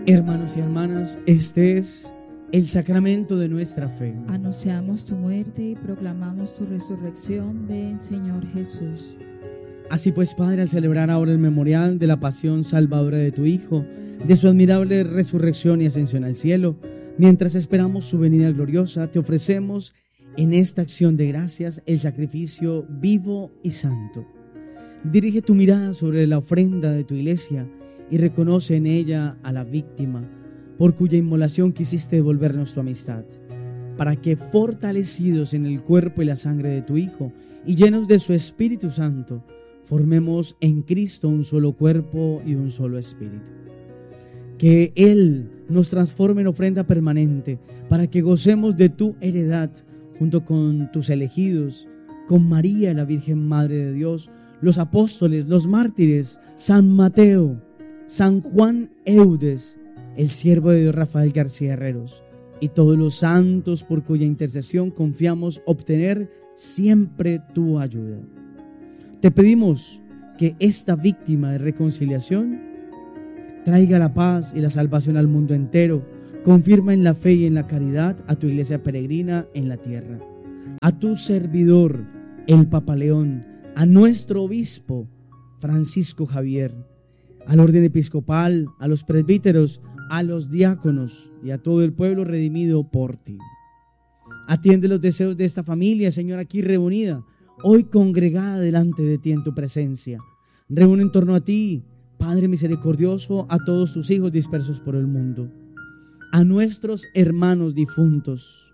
Hermanos y hermanas, este es el sacramento de nuestra fe. Anunciamos tu muerte y proclamamos tu resurrección. Ven, Señor Jesús. Así pues, Padre, al celebrar ahora el memorial de la pasión salvadora de tu Hijo, de su admirable resurrección y ascensión al cielo, mientras esperamos su venida gloriosa, te ofrecemos en esta acción de gracias el sacrificio vivo y santo. Dirige tu mirada sobre la ofrenda de tu iglesia y reconoce en ella a la víctima por cuya inmolación quisiste devolvernos tu amistad, para que, fortalecidos en el cuerpo y la sangre de tu Hijo y llenos de su Espíritu Santo, formemos en Cristo un solo cuerpo y un solo espíritu. Que Él nos transforme en ofrenda permanente, para que gocemos de tu heredad junto con tus elegidos, con María, la Virgen Madre de Dios, los apóstoles, los mártires, San Mateo, San Juan Eudes, el siervo de Dios Rafael García Herreros, y todos los santos por cuya intercesión confiamos obtener siempre tu ayuda. Te pedimos que esta víctima de reconciliación traiga la paz y la salvación al mundo entero. Confirma en la fe y en la caridad a tu iglesia peregrina en la tierra, a tu servidor, el Papa León, a nuestro obispo Francisco Javier, al orden episcopal, a los presbíteros, a los diáconos y a todo el pueblo redimido por ti. Atiende los deseos de esta familia, Señor, aquí reunida, hoy congregada delante de ti en tu presencia. Reúne en torno a ti, Padre misericordioso, a todos tus hijos dispersos por el mundo, a nuestros hermanos difuntos,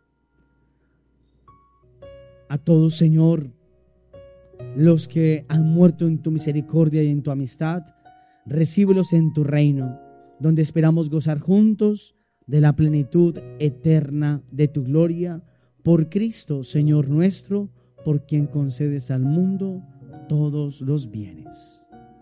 a todos, Señor, los que han muerto en tu misericordia y en tu amistad. Recíbelos en tu reino, donde esperamos gozar juntos de la plenitud eterna de tu gloria, por Cristo, Señor nuestro, por quien concedes al mundo todos los bienes.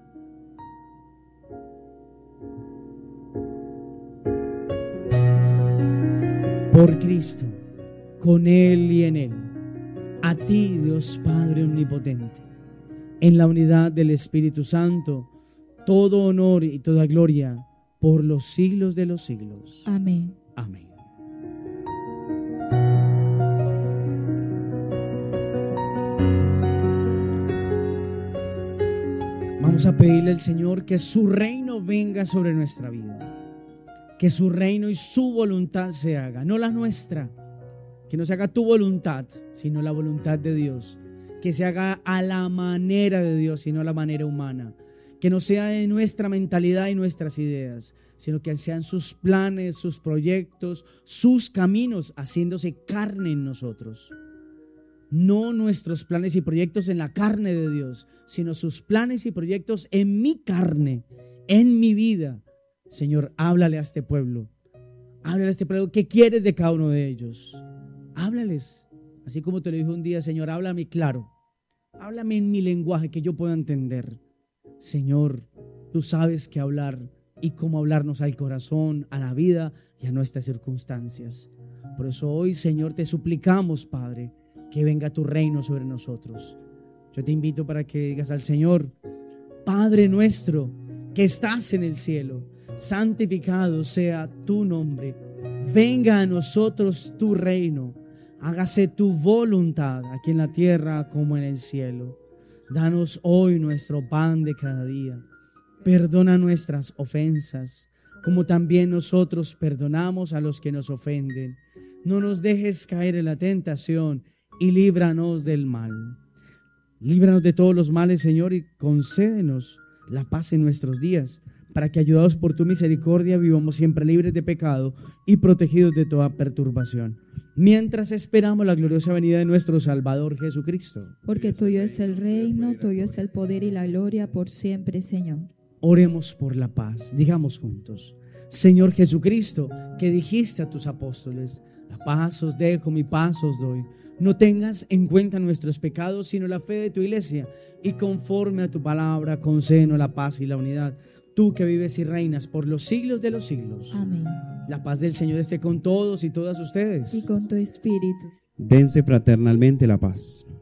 Por Cristo, con Él y en Él, a ti, Dios Padre omnipotente, en la unidad del Espíritu Santo, todo honor y toda gloria por los siglos de los siglos. Amén. Amén. Vamos a pedirle al Señor que su reino venga sobre nuestra vida, que su reino y su voluntad se haga, no la nuestra, que no se haga tu voluntad, sino la voluntad de Dios, que se haga a la manera de Dios, sino a la manera humana, que no sea de nuestra mentalidad y nuestras ideas, sino que sean sus planes, sus proyectos, sus caminos haciéndose carne en nosotros. No nuestros planes y proyectos en la carne de Dios, sino sus planes y proyectos en mi carne, en mi vida. Señor, háblale a este pueblo. Háblale a este pueblo. ¿Qué quieres de cada uno de ellos? Háblales. Así como te lo dije un día, Señor, háblame claro. Háblame en mi lenguaje que yo pueda entender. Señor, tú sabes qué hablar y cómo hablarnos al corazón, a la vida y a nuestras circunstancias. Por eso hoy, Señor, te suplicamos, Padre, que venga tu reino sobre nosotros. Yo te invito para que digas al Señor: Padre nuestro que estás en el cielo, santificado sea tu nombre. Venga a nosotros tu reino. Hágase tu voluntad aquí en la tierra como en el cielo. Danos hoy nuestro pan de cada día. Perdona nuestras ofensas, como también nosotros perdonamos a los que nos ofenden. No nos dejes caer en la tentación y líbranos del mal. Líbranos de todos los males, Señor, y concédenos la paz en nuestros días, para que, ayudados por tu misericordia, vivamos siempre libres de pecado y protegidos de toda perturbación, mientras esperamos la gloriosa venida de nuestro Salvador Jesucristo. Porque tuyo es el reino, tuyo es el poder y la gloria por siempre, Señor. Oremos por la paz. Digamos juntos: Señor Jesucristo, que dijiste a tus apóstoles: la paz os dejo, mi paz os doy. No tengas en cuenta nuestros pecados, sino la fe de tu iglesia, y conforme a tu palabra, concédenos la paz y la unidad. Tú que vives y reinas por los siglos de los siglos. Amén. La paz del Señor esté con todos y todas ustedes. Y con tu espíritu. Dense fraternalmente la paz.